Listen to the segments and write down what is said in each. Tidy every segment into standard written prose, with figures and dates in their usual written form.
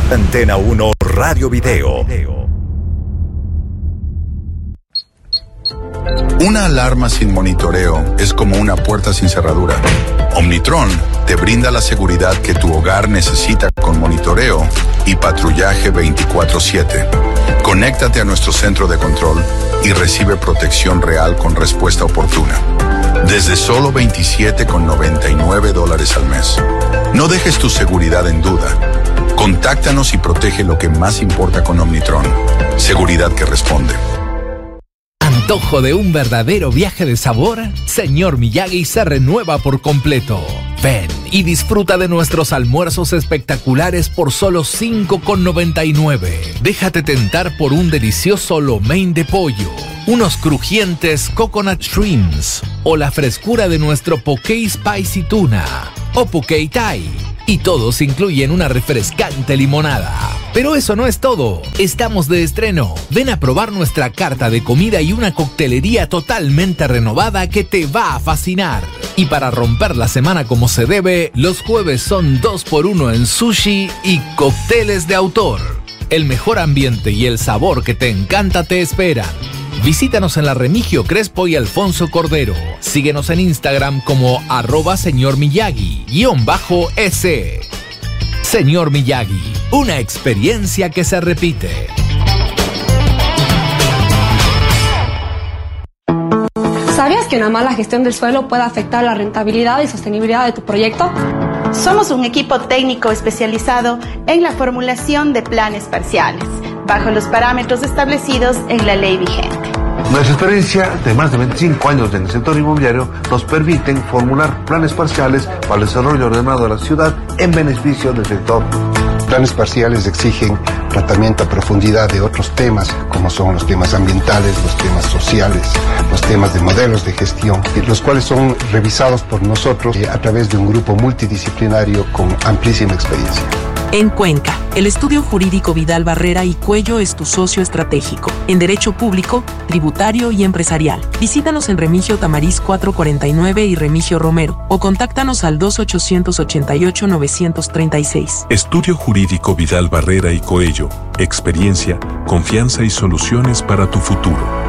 Antena 1 Radio Video. Una alarma sin monitoreo es como una puerta sin cerradura. Omnitron te brinda la seguridad que tu hogar necesita con monitoreo y patrullaje 24/7. Conéctate a nuestro centro de control y recibe protección real con respuesta oportuna. Desde solo $27,99 al mes. No dejes tu seguridad en duda. Contáctanos y protege lo que más importa con Omnitron. Seguridad que responde. ¿Antojo de un verdadero viaje de sabor? Señor Miyagi se renueva por completo. Ven y disfruta de nuestros almuerzos espectaculares por solo $5,99. Déjate tentar por un delicioso lo mein de pollo, unos crujientes coconut shrimps o la frescura de nuestro poke spicy tuna o poke thai. Y todos incluyen una refrescante limonada. Pero eso no es todo. Estamos de estreno. Ven a probar nuestra carta de comida y una coctelería totalmente renovada que te va a fascinar. Y para romper la semana como se debe, los jueves son 2x1 en sushi y cócteles de autor. El mejor ambiente y el sabor que te encanta te esperan. Visítanos en la Remigio Crespo y Alfonso Cordero. Síguenos en Instagram como @Señor Miyagi_S. Señor Miyagi, una experiencia que se repite. ¿Sabías que una mala gestión del suelo puede afectar la rentabilidad y sostenibilidad de tu proyecto? Somos un equipo técnico especializado en la formulación de planes parciales, bajo los parámetros establecidos en la ley vigente. Nuestra experiencia de más de 25 años en el sector inmobiliario nos permiten formular planes parciales para el desarrollo ordenado de la ciudad en beneficio del sector. Planes parciales exigen tratamiento a profundidad de otros temas, como son los temas ambientales, los temas sociales, los temas de modelos de gestión, los cuales son revisados por nosotros a través de un grupo multidisciplinario con amplísima experiencia. En Cuenca, el estudio jurídico Vidal Barrera y Cuello es tu socio estratégico en derecho público, tributario y empresarial. Visítanos en Remigio Tamariz 449 y Remigio Romero o contáctanos al 2888-936. Estudio jurídico Vidal Barrera y Coello. Experiencia, confianza y soluciones para tu futuro.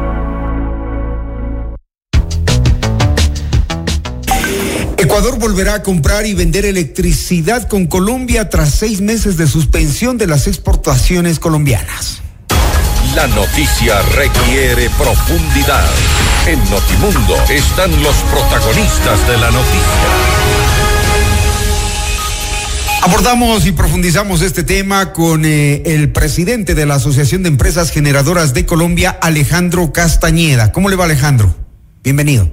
Ecuador volverá a comprar y vender electricidad con Colombia tras 6 meses de suspensión de las exportaciones colombianas. La noticia requiere profundidad. En Notimundo están los protagonistas de la noticia. Abordamos y profundizamos este tema con el presidente de la Asociación de Empresas Generadoras de Colombia, Alejandro Castañeda. ¿Cómo le va, Alejandro? Bienvenido.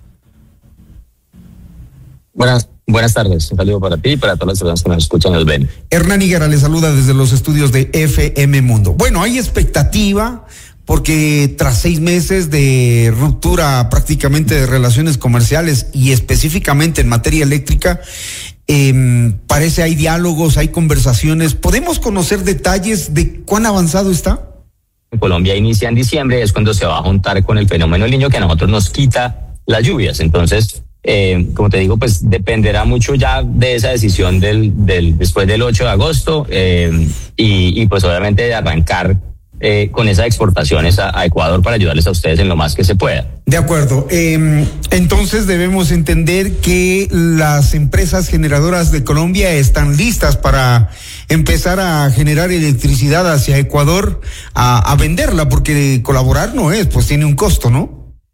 Buenas tardes, un saludo para ti y para todas las personas que nos escuchan y nos ven. Hernán Higuera le saluda desde los estudios de FM Mundo. Bueno, hay expectativa porque tras 6 meses de ruptura prácticamente de relaciones comerciales y específicamente en materia eléctrica, parece hay diálogos, hay conversaciones. ¿Podemos conocer detalles de cuán avanzado está? Colombia inicia en diciembre, es cuando se va a juntar con el fenómeno del Niño que a nosotros nos quita las lluvias, entonces... como te digo, pues dependerá mucho ya de esa decisión después del 8 de agosto y pues obviamente de arrancar con esas exportaciones a Ecuador para ayudarles a ustedes en lo más que se pueda. De acuerdo. Entonces debemos entender que las empresas generadoras de Colombia están listas para empezar a generar electricidad hacia Ecuador, a venderla, porque colaborar no es, pues tiene un costo, ¿no?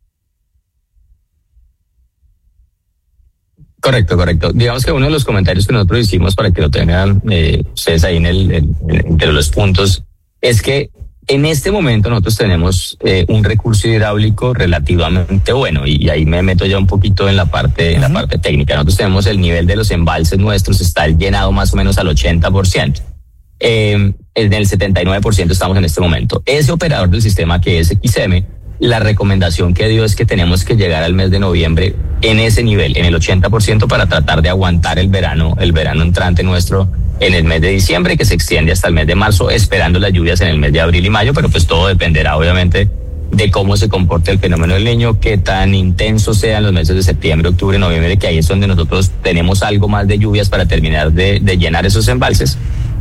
Correcto. Digamos que uno de los comentarios que nosotros hicimos para que lo tengan ustedes ahí entre los puntos es que en este momento nosotros tenemos un recurso hidráulico relativamente bueno y ahí me meto ya un poquito en la parte técnica. Nosotros tenemos el nivel de los embalses nuestros está llenado más o menos al 80%. En el 79% estamos en este momento. Ese operador del sistema que es XM, la recomendación que dio es que tenemos que llegar al mes de noviembre en ese nivel, en el 80% para tratar de aguantar el verano entrante nuestro en el mes de diciembre, que se extiende hasta el mes de marzo, esperando las lluvias en el mes de abril y mayo, pero pues todo dependerá obviamente de cómo se comporte el fenómeno del Niño, qué tan intenso sean los meses de septiembre, octubre, noviembre, que ahí es donde nosotros tenemos algo más de lluvias para terminar de llenar esos embalses.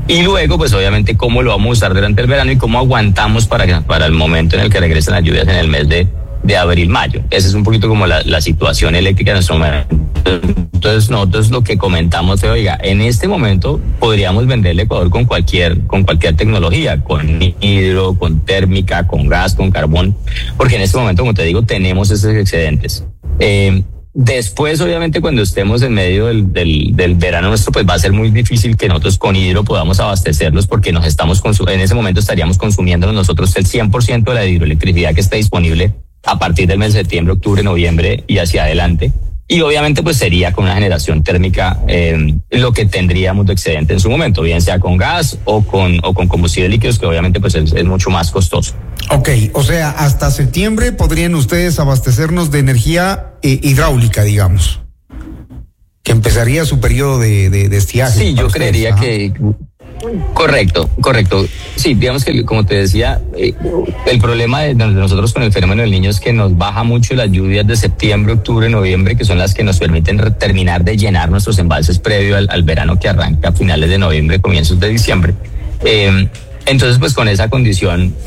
Y luego, pues obviamente, cómo lo vamos a usar durante el verano y cómo aguantamos para el momento en el que regresen las lluvias en el mes de abril, mayo. Esa es un poquito como la situación eléctrica en nuestro momento. Entonces nosotros lo que comentamos fue, oiga, en este momento podríamos venderle a Ecuador con cualquier tecnología, con hidro, con térmica, con gas, con carbón, porque en este momento, como te digo, tenemos esos excedentes. Después, obviamente, cuando estemos en medio del verano nuestro, pues va a ser muy difícil que nosotros con hidro podamos abastecerlos, porque en ese momento estaríamos consumiendo nosotros el 100% de la hidroelectricidad que está disponible a partir del mes de septiembre, octubre, noviembre y hacia adelante. Y obviamente pues sería con una generación térmica lo que tendríamos de excedente en su momento, bien sea con gas o con combustibles líquidos, que obviamente pues es mucho más costoso. Ok, o sea, hasta septiembre podrían ustedes abastecernos de energía hidráulica, digamos, que empezaría su periodo de estiaje. Sí, yo creería que... Correcto. Sí, digamos que, como te decía, el problema de nosotros con el fenómeno del Niño es que nos baja mucho las lluvias de septiembre, octubre, noviembre, que son las que nos permiten terminar de llenar nuestros embalses previo al verano que arranca a finales de noviembre, comienzos de diciembre. Entonces, pues con esa condición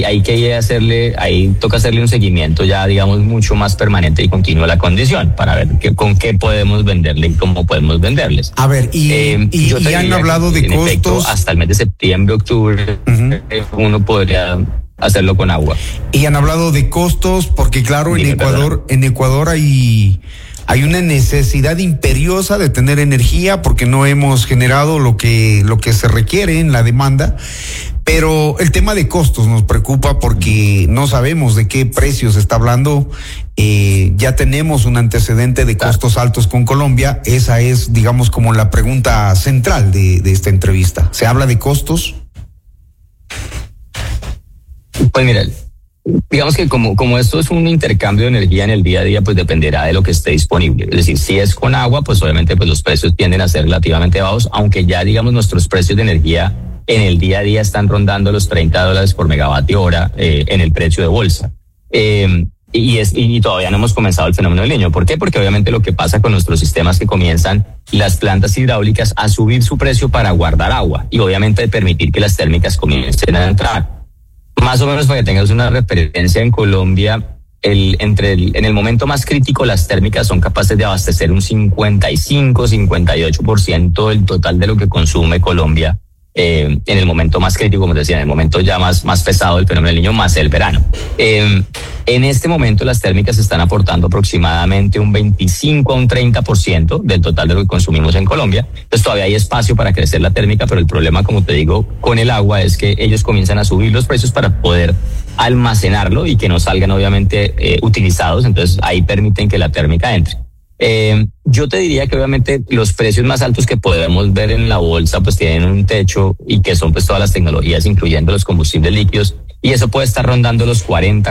ahí toca hacerle un seguimiento ya, digamos, mucho más permanente y continuo a la condición para ver con qué podemos venderle y cómo podemos venderles. A ver, y han hablado de costos. Efecto, hasta el mes de septiembre, octubre, uno podría hacerlo con agua. Y han hablado de costos, porque claro, en Ecuador hay una necesidad imperiosa de tener energía porque no hemos generado lo que se requiere en la demanda. Pero el tema de costos nos preocupa porque no sabemos de qué precios se está hablando. Ya tenemos un antecedente de costos altos con Colombia. Esa es, digamos, como la pregunta central de esta entrevista. ¿Se habla de costos? Pues mira, digamos que como esto es un intercambio de energía en el día a día, pues dependerá de lo que esté disponible. Es decir, si es con agua, pues obviamente pues los precios tienden a ser relativamente bajos, aunque ya, digamos, nuestros precios de energía en el día a día están rondando los $30 por megavatio hora en el precio de bolsa. Y todavía no hemos comenzado el fenómeno del Niño. ¿Por qué? Porque obviamente lo que pasa con nuestros sistemas, que comienzan las plantas hidráulicas a subir su precio para guardar agua y obviamente permitir que las térmicas comiencen a entrar. Más o menos para que tengas una referencia, en Colombia, en el momento más crítico, las térmicas son capaces de abastecer un 55-58% del total de lo que consume Colombia. En el momento más crítico, como te decía, en el momento ya más pesado del fenómeno del Niño, más el verano. En este momento las térmicas están aportando aproximadamente un 25 a un 30% del total de lo que consumimos en Colombia. Entonces todavía hay espacio para crecer la térmica, pero el problema, como te digo, con el agua es que ellos comienzan a subir los precios para poder almacenarlo y que no salgan obviamente utilizados. Entonces ahí permiten que la térmica entre. Yo te diría que obviamente los precios más altos que podemos ver en la bolsa pues tienen un techo, y que son pues todas las tecnologías, incluyendo los combustibles líquidos, y eso puede estar rondando los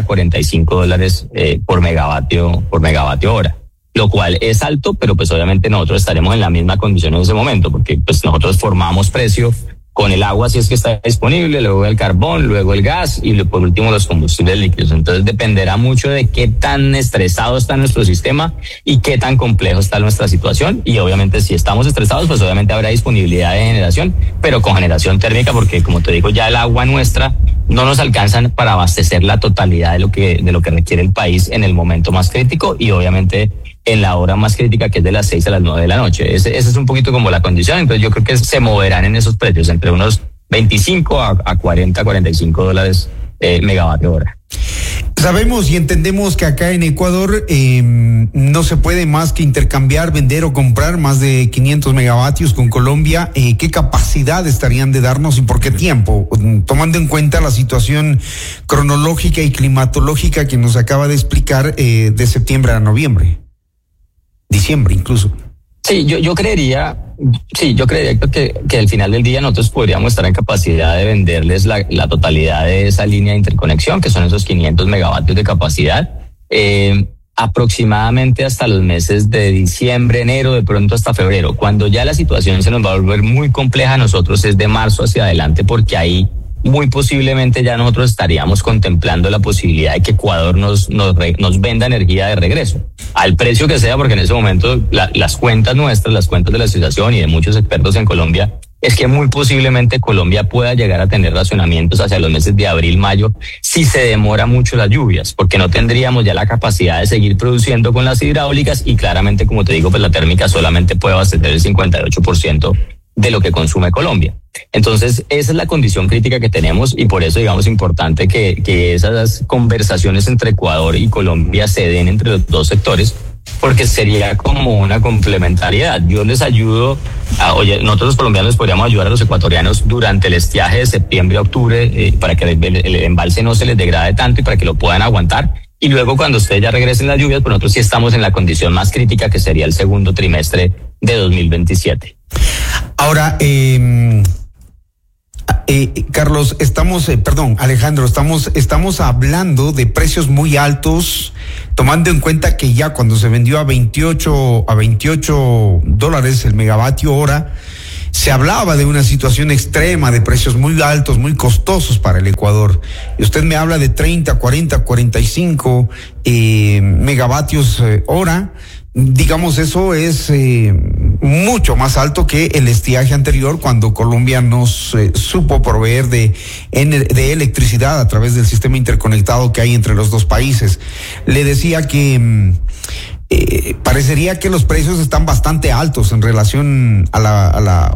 $40-45 por megavatio hora, lo cual es alto, pero pues obviamente nosotros estaremos en la misma condición en ese momento, porque pues nosotros formamos precio con el agua si es que está disponible, luego el carbón, luego el gas y por último los combustibles líquidos. Entonces dependerá mucho de qué tan estresado está nuestro sistema y qué tan complejo está nuestra situación, y obviamente si estamos estresados pues obviamente habrá disponibilidad de generación, pero con generación térmica, porque como te digo, ya el agua nuestra no nos alcanzan para abastecer la totalidad de lo que requiere el país en el momento más crítico, y obviamente en la hora más crítica, que es de las 6 a las 9 de la noche. Esa es un poquito como la condición. Entonces yo creo que se moverán en esos precios entre unos 25 a $40-45 megavatio hora. Sabemos y entendemos que acá en Ecuador no se puede más que intercambiar, vender o comprar más de 500 megavatios con Colombia. ¿Qué capacidad estarían de darnos y por qué tiempo? Tomando en cuenta la situación cronológica y climatológica que nos acaba de explicar, de septiembre a noviembre, diciembre incluso. Sí, yo creería que al final del día nosotros podríamos estar en capacidad de venderles la totalidad de esa línea de interconexión, que son esos 500 megavatios de capacidad, aproximadamente hasta los meses de diciembre, enero, de pronto hasta febrero. Cuando ya la situación se nos va a volver muy compleja, nosotros es de marzo hacia adelante, porque ahí muy posiblemente ya nosotros estaríamos contemplando la posibilidad de que Ecuador nos venda energía de regreso, al precio que sea, porque en ese momento las cuentas nuestras, las cuentas de la asociación y de muchos expertos en Colombia, es que muy posiblemente Colombia pueda llegar a tener racionamientos hacia los meses de abril, mayo, si se demora mucho las lluvias, porque no tendríamos ya la capacidad de seguir produciendo con las hidráulicas y claramente, como te digo, pues la térmica solamente puede abastecer el 58% de lo que consume Colombia. Entonces, esa es la condición crítica que tenemos y por eso, digamos, importante que esas conversaciones entre Ecuador y Colombia se den entre los dos sectores, porque sería como una complementariedad. Yo les ayudo, nosotros los colombianos podríamos ayudar a los ecuatorianos durante el estiaje de septiembre a octubre para que el embalse no se les degrade tanto y para que lo puedan aguantar. Y luego cuando ustedes ya regresen las lluvias, pues nosotros sí estamos en la condición más crítica que sería el segundo trimestre de 2027. Ahora, Carlos, Alejandro, estamos hablando de precios muy altos, tomando en cuenta que ya cuando se vendió a $28 el megavatio hora, se hablaba de una situación extrema, de precios muy altos, muy costosos para el Ecuador. Y usted me habla de 30, 40, 45 megavatios hora. Digamos, eso es mucho más alto que el estiaje anterior, cuando Colombia nos supo proveer de electricidad a través del sistema interconectado que hay entre los dos países. Le decía que parecería que los precios están bastante altos en relación al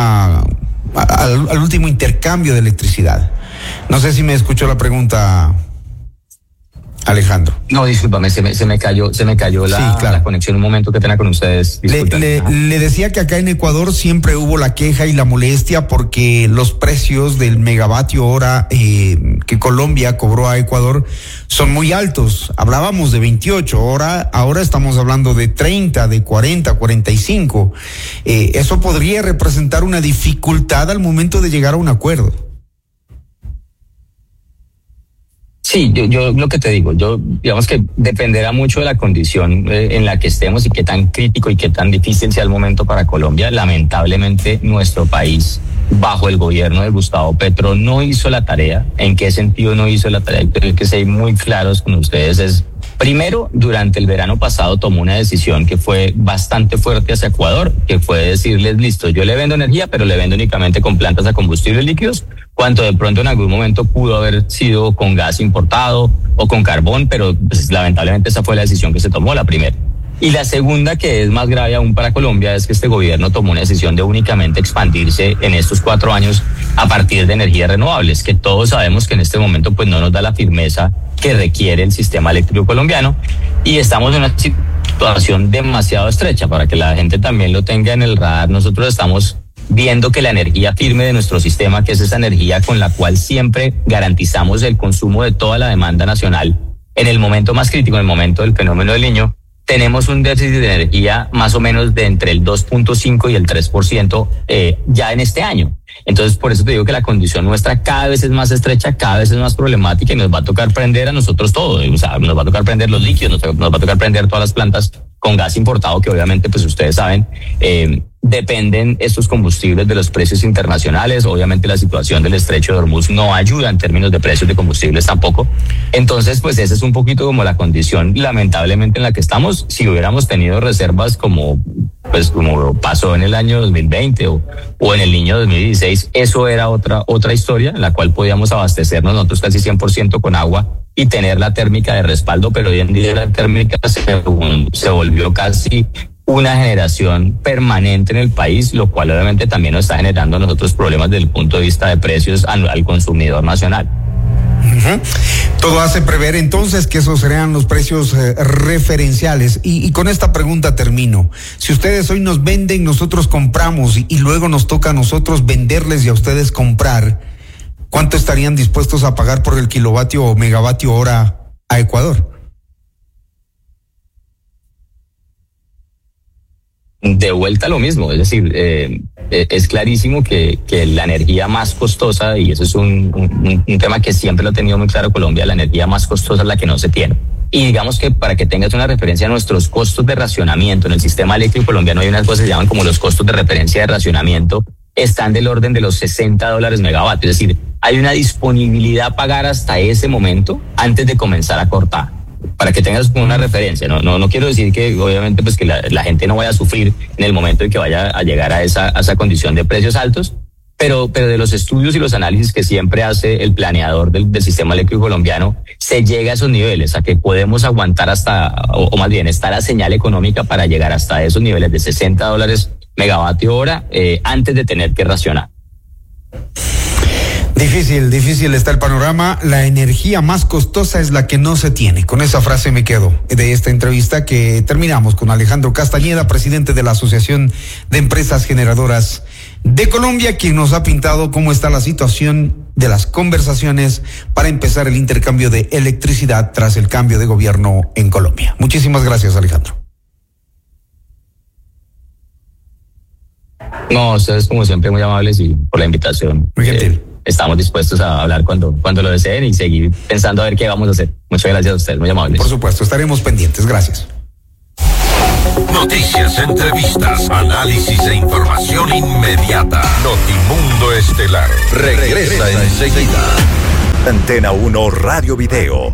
último intercambio de electricidad. No sé si me escuchó la pregunta, Alejandro. No, discúlpame, se me cayó la conexión un momento, que tenía con ustedes. Le decía que acá en Ecuador siempre hubo la queja y la molestia porque los precios del megavatio hora que Colombia cobró a Ecuador son muy altos. Hablábamos de 28, ahora estamos hablando de 30, de 40, 45. Eso podría representar una dificultad al momento de llegar a un acuerdo. Sí, yo lo que te digo, digamos que dependerá mucho de la condición en la que estemos y qué tan crítico y qué tan difícil sea el momento para Colombia. Lamentablemente, nuestro país, bajo el gobierno de Gustavo Petro, no hizo la tarea. ¿En qué sentido no hizo la tarea? Creo que ser muy claros con ustedes. Primero, durante el verano pasado tomó una decisión que fue bastante fuerte hacia Ecuador, que fue decirles, listo, yo le vendo energía, pero le vendo únicamente con plantas a combustibles líquidos, cuando de pronto en algún momento pudo haber sido con gas importado o con carbón, pero pues, lamentablemente esa fue la decisión que se tomó, la primera. Y la segunda, que es más grave aún para Colombia, es que este gobierno tomó una decisión de únicamente expandirse en estos 4 años a partir de energías renovables, que todos sabemos que en este momento pues no nos da la firmeza que requiere el sistema eléctrico colombiano, y estamos en una situación demasiado estrecha. Para que la gente también lo tenga en el radar, nosotros estamos viendo que la energía firme de nuestro sistema, que es esa energía con la cual siempre garantizamos el consumo de toda la demanda nacional, en el momento más crítico, en el momento del fenómeno del Niño, tenemos un déficit de energía más o menos de entre el 2.5 y el 3% ya en este año. Entonces, por eso te digo que la condición nuestra cada vez es más estrecha, cada vez es más problemática, y nos va a tocar prender a nosotros todo. O sea, nos va a tocar prender los líquidos, nos va a tocar prender todas las plantas con gas importado, que obviamente, pues ustedes saben, dependen estos combustibles de los precios internacionales. Obviamente la situación del estrecho de Hormuz no ayuda en términos de precios de combustibles tampoco. Entonces, pues esa es un poquito como la condición, lamentablemente, en la que estamos. Si hubiéramos tenido reservas como pasó en el año 2020 o en el Niño 2016, eso era otra historia, en la cual podíamos abastecernos nosotros casi 100% con agua y tener la térmica de respaldo, pero hoy en día la térmica se volvió casi una generación permanente en el país, lo cual obviamente también nos está generando a nosotros problemas desde el punto de vista de precios al consumidor nacional. Uh-huh. Todo hace prever entonces que esos serán los precios referenciales. Y con esta pregunta termino. Si ustedes hoy nos venden, nosotros compramos y luego nos toca a nosotros venderles y a ustedes comprar, ¿cuánto estarían dispuestos a pagar por el kilovatio o megavatio hora a Ecuador? De vuelta a lo mismo, es decir, es clarísimo que la energía más costosa, y eso es un tema que siempre lo ha tenido muy claro Colombia, la energía más costosa es la que no se tiene. Y digamos que para que tengas una referencia, nuestros costos de racionamiento en el sistema eléctrico colombiano, hay unas cosas que se llaman como los costos de referencia de racionamiento, están del orden de los $60 megavatio. Es decir, hay una disponibilidad a pagar hasta ese momento antes de comenzar a cortar. para que tengas una referencia. No quiero decir que obviamente pues que la gente no vaya a sufrir en el momento en que vaya a llegar a esa condición de precios altos, pero de los estudios y los análisis que siempre hace el planeador del sistema eléctrico colombiano, se llega a esos niveles, a que podemos aguantar o más bien está la señal económica para llegar hasta esos niveles de $60 megavatio hora antes de tener que racionar. Difícil está el panorama. La energía más costosa es la que no se tiene. Con esa frase me quedo de esta entrevista que terminamos con Alejandro Castañeda, presidente de la Asociación de Empresas Generadoras de Colombia, quien nos ha pintado cómo está la situación de las conversaciones para empezar el intercambio de electricidad tras el cambio de gobierno en Colombia. Muchísimas gracias, Alejandro. No, ustedes como siempre muy amables y por la invitación. Muy gentil. Estamos dispuestos a hablar cuando lo deseen y seguir pensando a ver qué vamos a hacer. Muchas gracias a ustedes, muy amables. Por supuesto, estaremos pendientes. Gracias. Noticias, entrevistas, análisis e información inmediata. Notimundo Estelar regresa enseguida. Antena 1 Radio Video.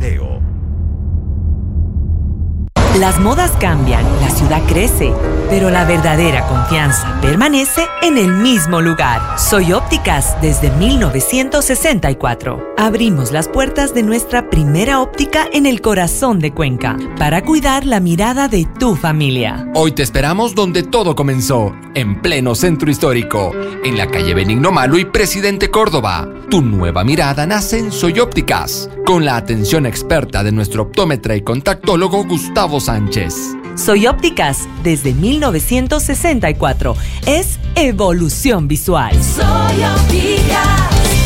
Las modas cambian, la ciudad crece, pero la verdadera confianza permanece en el mismo lugar. Soy Ópticas desde 1964. Abrimos las puertas de nuestra primera óptica en el corazón de Cuenca para cuidar la mirada de tu familia. Hoy te esperamos donde todo comenzó, en pleno centro histórico, en la calle Benigno Malo y Presidente Córdoba. Tu nueva mirada nace en Soy Ópticas, con la atención experta de nuestro optómetra y contactólogo Gustavo Sánchez. Soy Ópticas desde 1964. Es evolución visual. Soy Ópticas.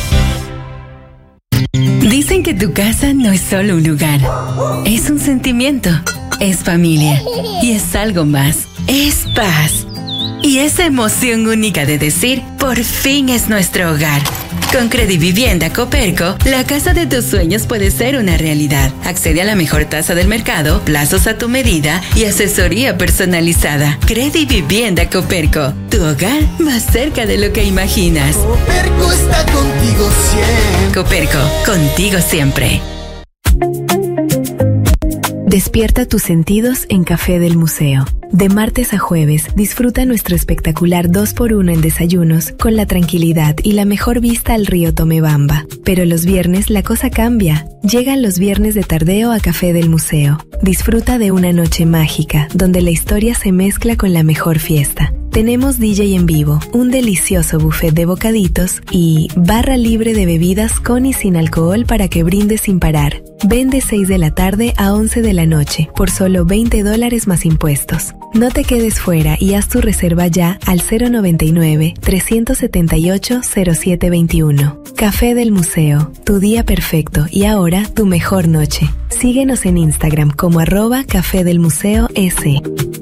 Dicen que tu casa no es solo un lugar, es un sentimiento, es familia y es algo más, es paz. Y esa emoción única de decir, por fin es nuestro hogar. Con Credivivienda Coperco, la casa de tus sueños puede ser una realidad. Accede a la mejor tasa del mercado, plazos a tu medida y asesoría personalizada. Credivivienda Coperco, tu hogar más cerca de lo que imaginas. Coperco está contigo siempre. Coperco, contigo siempre. Despierta tus sentidos en Café del Museo. De martes a jueves, disfruta nuestro espectacular 2x1 en desayunos con la tranquilidad y la mejor vista al río Tomebamba. Pero los viernes la cosa cambia. Llegan los viernes de tardeo a Café del Museo. Disfruta de una noche mágica, donde la historia se mezcla con la mejor fiesta. Tenemos DJ en vivo, un delicioso buffet de bocaditos y barra libre de bebidas con y sin alcohol para que brindes sin parar. Ven de 6 de la tarde a 11 de la noche por solo $20 más impuestos. No te quedes fuera y haz tu reserva ya al 099-378-0721. Café del Museo, tu día perfecto y ahora tu mejor noche. Síguenos en Instagram como @Café del Museo S.